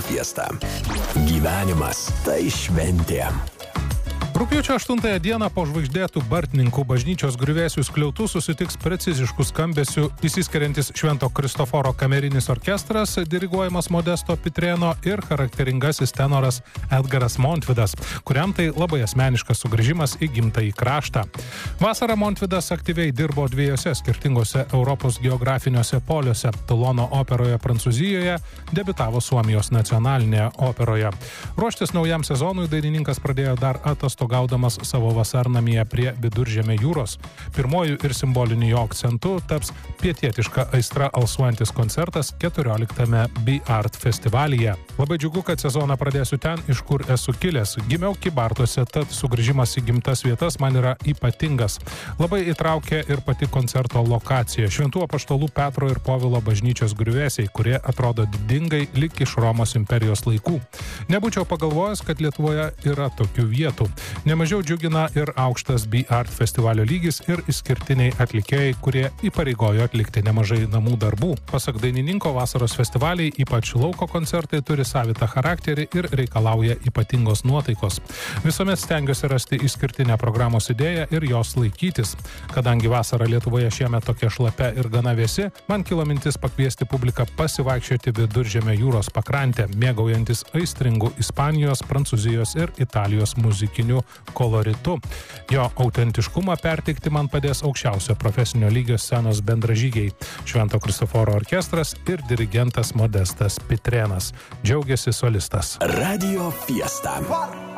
Fiesta. Gyvenimas tai šventė. Rugpjūčio 8 dieną po žvaigždėtų Bartninkų bažnyčios griuvėsių skliautų susitiks preciziškų skambesių įsiskiriantis Švento Kristoforo kamerinis orkestras, diriguojamas Modesto Pitrėno, ir charakteringasis tenoras Edgaras Montvidas, kuriam tai labai asmeniškas sugrįžimas į gimtąjį kraštą. Vasarą Montvidas aktyviai dirbo dviejose skirtingose Europos geografiniuose poliuose. Tulono operoje Prancūzijoje, debiutavo Suomijos nacionalinėje operoje. Ruoštis naujam sezonui dainininkas pradėjo dar atostogaudamas savo vasarnamyje prie Viduržemio jūros. Pirmojų ir simboliniu jo akcentu taps pietietiška aistra alsuojantis koncertas 14-ame Be Art festivalyje. Labai džiugu, kad sezoną pradėsiu ten, iš kur esu kilęs. Gimiau Kybartuose, tad sugrįžimas į gimtas vietas man yra ypatingas. Labai įtraukė ir pati koncerto lokacija. Šventų apaštalų Petro ir Povilo bažnyčios griuvėsiai, kurie atrodo didingai lyg iš Romos imperijos laikų. Nebūčiau pagalvojęs, kad Lietuvoje yra tokių vietų. Nemažiau džiugina ir aukštas Be Art festivalio lygis ir išskirtiniai atlikėjai, kurie įpareigojo atlikti nemažai namų darbų. Pasak dainininko, vasaros festivaliai, ypač lauko koncertai, turi savitą charakterį ir reikalauja ypatingos nuotaikos. Visuomet stengiuosi rasti išskirtinę programos idėją ir jos laikytis. Kadangi vasara Lietuvoje šiemet tokia šlapia ir gana vėsi, man kilo mintis pakviesti publiką pasivaikščioti Viduržemio jūros pakrantę, mėgaujantis aistringų Ispanijos, Prancūzijos ir Italijos muzikiniu koloritu. Jo autentiškumą perteikti man padės aukščiausio profesinio lygio scenos bendražygiai – Švento Kristoforo orkestras ir dirigentas Modestas Pitrėnas. Džiaugiasi solistas. Radio Fiesta.